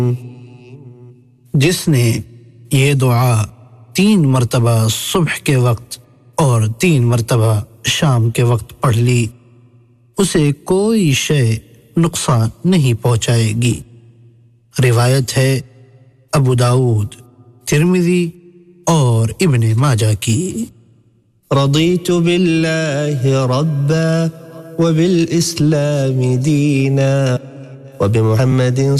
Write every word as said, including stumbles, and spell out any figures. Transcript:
जिसने ये दुआ तीन मर्तबा सुबह के वक्त और तीन मर्तबा शाम के वक्त पढ़ ली, उसे कोई शय नुकसान नहीं पहुंचाएगी। रिवायत है अबू दाऊद, तिर्मिज़ी और इब्ने माजा की। रदीतु बिल्लाहि रब्बा व बिल इस्लाम दीना व बिमुहम्मदिन